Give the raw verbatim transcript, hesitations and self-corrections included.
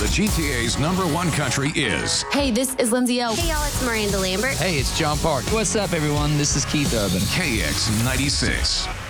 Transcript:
The G T A's number one country is Hey, this is Lindsay L. Hey, y'all, it's Miranda Lambert. Hey, it's John Park. What's up, everyone? This is Keith Urban. K X ninety-six.